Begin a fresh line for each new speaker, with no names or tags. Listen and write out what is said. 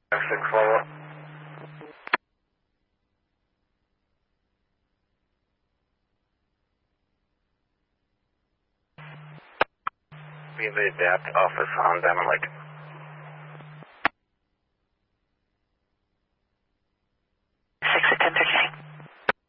6 follow up. Be the adapt office on Diamond Lake.